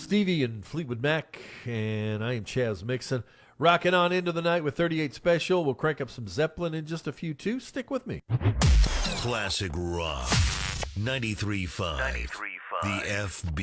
Stevie and Fleetwood Mac, and I am Chaz Mixon. Rocking on into the night with 38 Special. We'll crank up some Zeppelin in just a few, too. Stick with me. Classic Rock. 93.5. The FB.